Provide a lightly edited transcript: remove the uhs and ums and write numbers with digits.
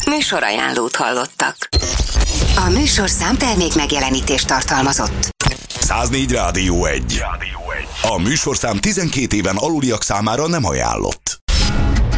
Műsorajánlót hallottak. A műsorszám termék megjelenítést tartalmazott. 104 Rádió 1. A műsorszám 12 éven aluliak számára nem ajánlott.